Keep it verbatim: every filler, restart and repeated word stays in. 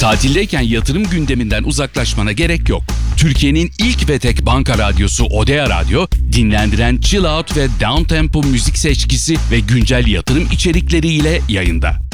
Tatildeyken yatırım gündeminden uzaklaşmana gerek yok. Türkiye'nin ilk ve tek banka radyosu Odea Radyo, dinlendiren chill out ve down tempo müzik seçkisi ve güncel yatırım içerikleriyle yayında.